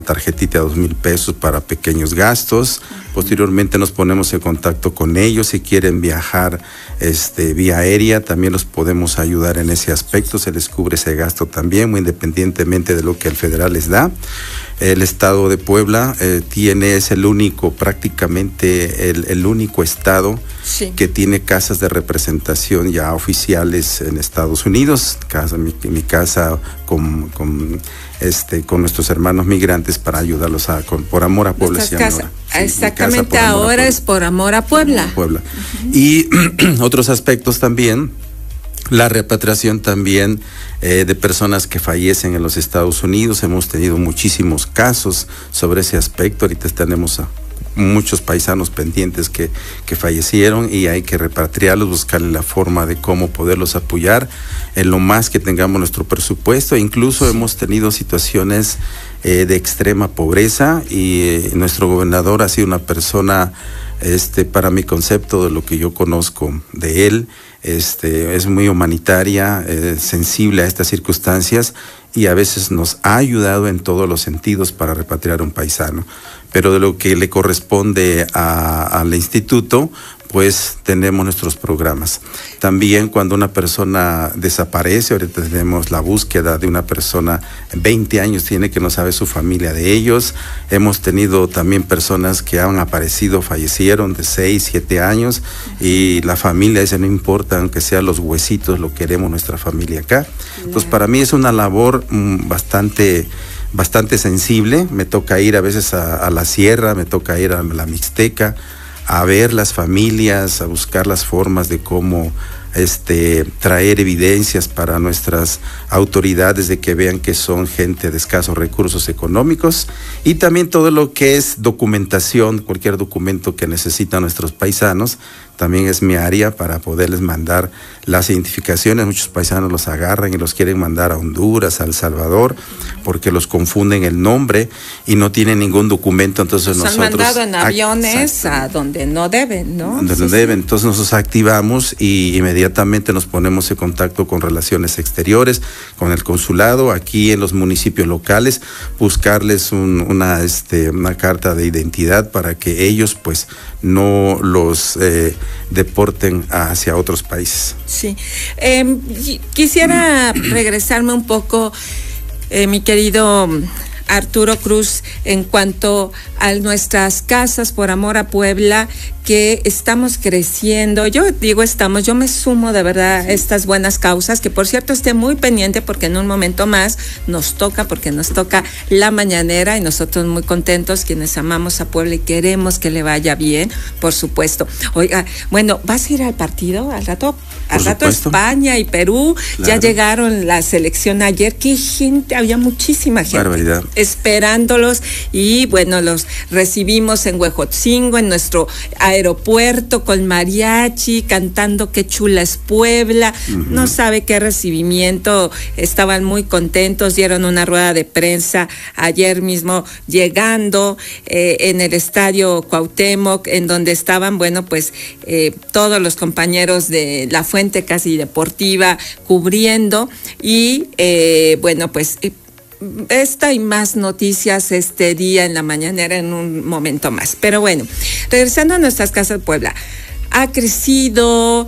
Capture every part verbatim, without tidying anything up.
tarjetita de dos mil pesos para pequeños gastos. Posteriormente nos ponemos en contacto con ellos. Si quieren viajar este, vía aérea, también los podemos ayudar en ese aspecto. Se les cubre ese gasto también, muy independientemente de lo que el federal les da. El estado de Puebla eh, tiene, es el único, prácticamente el, el único estado sí. que tiene casas de representación ya oficiales en Estados Unidos. Casa, mi, mi casa con, con, este, con nuestros hermanos migrantes para ayudarlos a, con, por amor a Puebla. Se llama ahora. Sí, exactamente, ahora es por amor a Puebla. Puebla. Uh-huh. Y otros aspectos también. La repatriación también eh, de personas que fallecen en los Estados Unidos. Hemos tenido muchísimos casos sobre ese aspecto. Ahorita tenemos a muchos paisanos pendientes que, que fallecieron y hay que repatriarlos, buscarle la forma de cómo poderlos apoyar en lo más que tengamos nuestro presupuesto. Incluso sí. hemos tenido situaciones eh, de extrema pobreza y eh, nuestro gobernador ha sido una persona, este, para mi concepto de lo que yo conozco de él, Este, es muy humanitaria, eh, sensible a estas circunstancias y a veces nos ha ayudado en todos los sentidos para repatriar a un paisano. Pero de lo que le corresponde a, al instituto, pues tenemos nuestros programas. También cuando una persona desaparece, ahorita tenemos la búsqueda de una persona, veinte años tiene que no sabe su familia de ellos. Hemos tenido también personas que han aparecido, fallecieron de seis, siete años y la familia dice, no importa, aunque sean los huesitos, lo queremos nuestra familia acá. Entonces para mí es una labor mmm, bastante... bastante sensible. Me toca ir a veces a, a la sierra, me toca ir a la Mixteca, a ver las familias, a buscar las formas de cómo este, traer evidencias para nuestras autoridades de que vean que son gente de escasos recursos económicos y también todo lo que es documentación, cualquier documento que necesitan nuestros paisanos, también es mi área para poderles mandar las identificaciones. Muchos paisanos los agarran y los quieren mandar a Honduras, a El Salvador, porque los confunden el nombre y no tienen ningún documento. Entonces los nosotros... han mandado en aviones a donde no deben, ¿no? Donde sí, no deben. Sí. Entonces nosotros activamos y inmediatamente nos ponemos en contacto con Relaciones Exteriores, con el consulado, aquí en los municipios locales, buscarles un, una, este, una carta de identidad para que ellos pues no los eh, deporten hacia otros países. Sí. Eh, quisiera regresarme un poco, eh, mi querido Arturo Cruz, en cuanto a nuestras casas por amor a Puebla, que estamos creciendo. Yo digo estamos, yo me sumo de verdad a estas buenas causas, que por cierto esté muy pendiente porque en un momento más nos toca, porque nos toca la mañanera y nosotros muy contentos, quienes amamos a Puebla y queremos que le vaya bien, por supuesto. Oiga, bueno, ¿vas a ir al partido al rato? Al rato España y Perú, claro. Ya llegaron la selección ayer, qué gente, había muchísima gente. Barbaridad. Esperándolos y bueno, los recibimos en Huejotzingo, en nuestro aeropuerto con mariachi, cantando qué chula es Puebla, uh-huh. No sabe qué recibimiento, estaban muy contentos, dieron una rueda de prensa ayer mismo llegando eh, en el estadio Cuauhtémoc, en donde estaban, bueno, pues eh, todos los compañeros de la fuente casi deportiva cubriendo y eh, bueno, pues eh, esta y más noticias este día en la mañanera en un momento más. Pero bueno, regresando a nuestras casas de Puebla, ha crecido,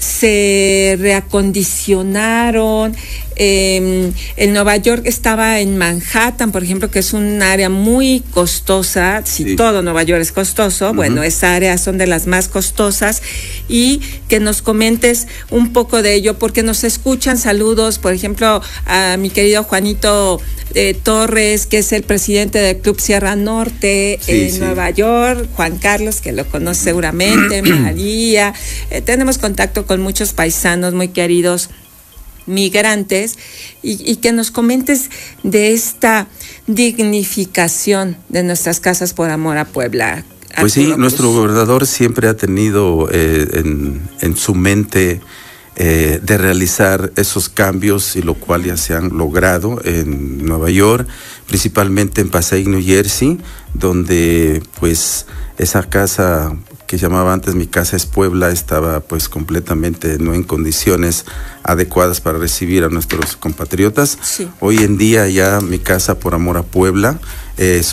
se reacondicionaron. Eh, en Nueva York estaba en Manhattan, por ejemplo, que es un área muy costosa. Si sí. Todo Nueva York es costoso, uh-huh. Bueno, esa área son de las más costosas. Y que nos comentes un poco de ello, porque nos escuchan. Saludos, por ejemplo, a mi querido Juanito eh, Torres, que es el presidente del Club Sierra Norte sí, en sí. Nueva York, Juan Carlos, que lo conoce seguramente, María. Eh, tenemos contacto con muchos paisanos muy queridos migrantes y, y que nos comentes de esta dignificación de nuestras casas por amor a Puebla. Pues sí, nuestro gobernador siempre ha tenido eh, en, en su mente eh, de realizar esos cambios y lo cual ya se han logrado en Nueva York, principalmente en Passaic, New Jersey, donde pues esa casa que llamaba antes Mi Casa es Puebla estaba pues completamente no en condiciones adecuadas para recibir a nuestros compatriotas. Sí. Hoy en día ya Mi Casa por Amor a Puebla es